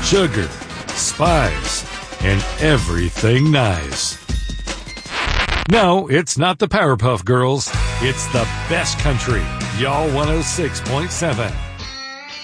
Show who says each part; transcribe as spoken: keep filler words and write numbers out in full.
Speaker 1: sugar, spice, and everything nice. No, it's not the Powerpuff Girls. It's the best country. Y'all one oh six point seven.